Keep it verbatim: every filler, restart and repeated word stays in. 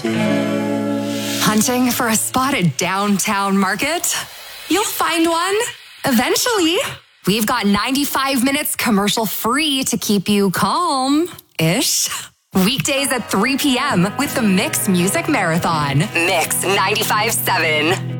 Hunting for a spot at Downtown Market? You'll find one. Eventually. We've got ninety-five minutes commercial free to keep you calm-ish. Weekdays at three p.m. with the Mix Music Marathon. Mix ninety-five point seven.